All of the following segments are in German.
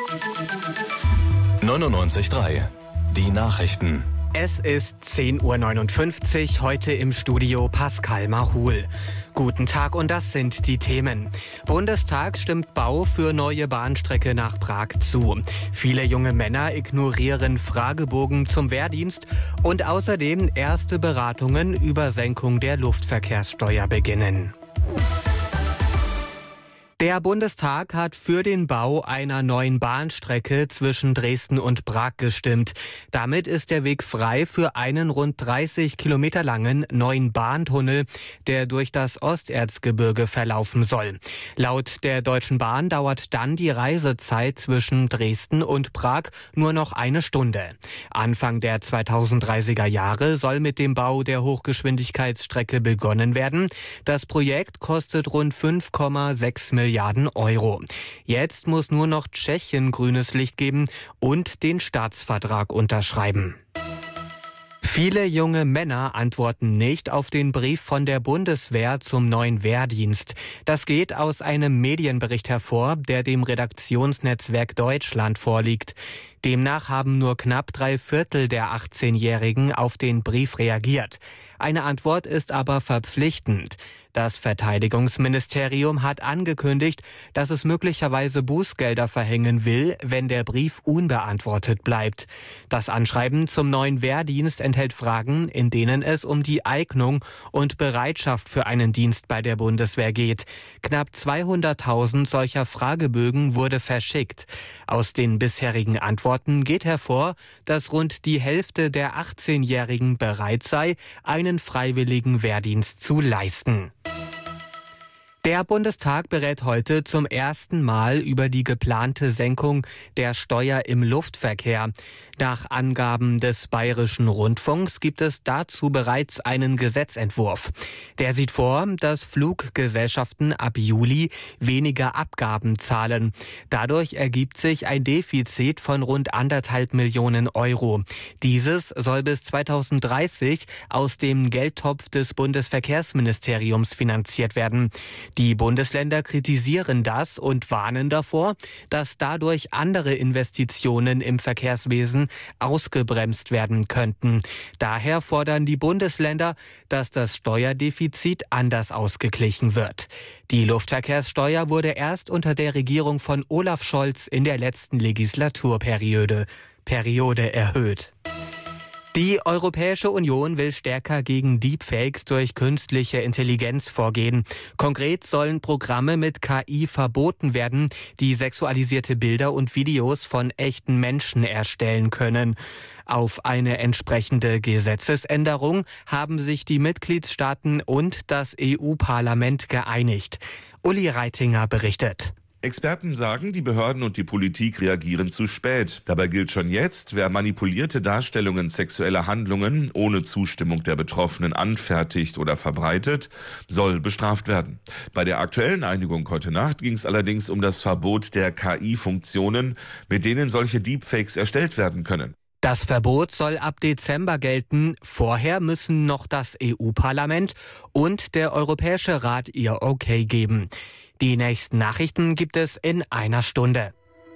99.3 Die Nachrichten. Es ist 10.59 Uhr, heute im Studio Pascal Mahul. Guten Tag und das sind die Themen. Bundestag stimmt Bau für neue Bahnstrecke nach Prag zu. Viele junge Männer ignorieren Fragebogen zum Wehrdienst und außerdem erste Beratungen über Senkung der Luftverkehrssteuer beginnen. Der Bundestag hat für den Bau einer neuen Bahnstrecke zwischen Dresden und Prag gestimmt. Damit ist der Weg frei für einen rund 30 Kilometer langen neuen Bahntunnel, der durch das Osterzgebirge verlaufen soll. Laut der Deutschen Bahn dauert dann die Reisezeit zwischen Dresden und Prag nur noch eine Stunde. Anfang der 2030er Jahre soll mit dem Bau der Hochgeschwindigkeitsstrecke begonnen werden. Das Projekt kostet rund 5,6 Milliarden Euro. Jetzt muss nur noch Tschechien grünes Licht geben und den Staatsvertrag unterschreiben. Viele junge Männer antworten nicht auf den Brief von der Bundeswehr zum neuen Wehrdienst. Das geht aus einem Medienbericht hervor, der dem Redaktionsnetzwerk Deutschland vorliegt. Demnach haben nur knapp 3/4 der 18-Jährigen auf den Brief reagiert. Eine Antwort ist aber verpflichtend. Das Verteidigungsministerium hat angekündigt, dass es möglicherweise Bußgelder verhängen will, wenn der Brief unbeantwortet bleibt. Das Anschreiben zum neuen Wehrdienst enthält Fragen, in denen es um die Eignung und Bereitschaft für einen Dienst bei der Bundeswehr geht. Knapp 200.000 solcher Fragebögen wurde verschickt. Aus den bisherigen Antworten geht hervor, dass rund die Hälfte der 18-Jährigen bereit sei, einen freiwilligen Wehrdienst zu leisten. Der Bundestag berät heute zum ersten Mal über die geplante Senkung der Steuer im Luftverkehr. Nach Angaben des Bayerischen Rundfunks gibt es dazu bereits einen Gesetzentwurf. Der sieht vor, dass Fluggesellschaften ab Juli weniger Abgaben zahlen. Dadurch ergibt sich ein Defizit von rund 1,5 Millionen Euro. Dieses soll bis 2030 aus dem Geldtopf des Bundesverkehrsministeriums finanziert werden. Die Bundesländer kritisieren das und warnen davor, dass dadurch andere Investitionen im Verkehrswesen ausgebremst werden könnten. Daher fordern die Bundesländer, dass das Steuerdefizit anders ausgeglichen wird. Die Luftverkehrssteuer wurde erst unter der Regierung von Olaf Scholz in der letzten Legislaturperiode erhöht. Die Europäische Union will stärker gegen Deepfakes durch künstliche Intelligenz vorgehen. Konkret sollen Programme mit KI verboten werden, die sexualisierte Bilder und Videos von echten Menschen erstellen können. Auf eine entsprechende Gesetzesänderung haben sich die Mitgliedstaaten und das EU-Parlament geeinigt. Uli Reitinger berichtet. Experten sagen, die Behörden und die Politik reagieren zu spät. Dabei gilt schon jetzt, wer manipulierte Darstellungen sexueller Handlungen ohne Zustimmung der Betroffenen anfertigt oder verbreitet, soll bestraft werden. Bei der aktuellen Einigung heute Nacht ging es allerdings um das Verbot der KI-Funktionen, mit denen solche Deepfakes erstellt werden können. Das Verbot soll ab Dezember gelten. Vorher müssen noch das EU-Parlament und der Europäische Rat ihr Okay geben. Die nächsten Nachrichten gibt es in einer Stunde.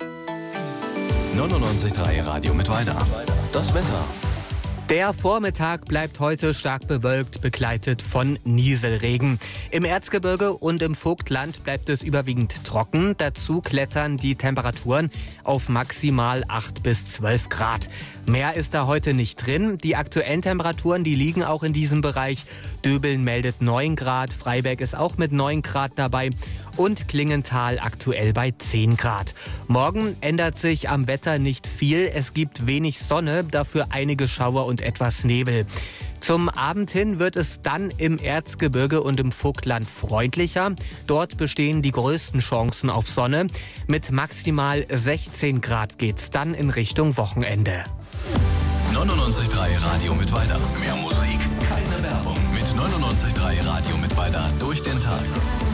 99.3 Radio Mittweida. Das Wetter. Der Vormittag bleibt heute stark bewölkt, begleitet von Nieselregen. Im Erzgebirge und im Vogtland bleibt es überwiegend trocken. Dazu klettern die Temperaturen auf maximal 8 bis 12 Grad. Mehr ist da heute nicht drin. Die aktuellen Temperaturen, die liegen auch in diesem Bereich. Döbeln meldet 9 Grad, Freiberg ist auch mit 9 Grad dabei und Klingenthal aktuell bei 10 Grad. Morgen ändert sich am Wetter nicht viel. Es gibt wenig Sonne, dafür einige Schauer und etwas Nebel. Zum Abend hin wird es dann im Erzgebirge und im Vogtland freundlicher. Dort bestehen die größten Chancen auf Sonne. Mit maximal 16 Grad geht's dann in Richtung Wochenende. 99.3 Radio Mittweida. Mehr Musik, keine Werbung. Mit 99.3 Radio Mittweida durch den Tag.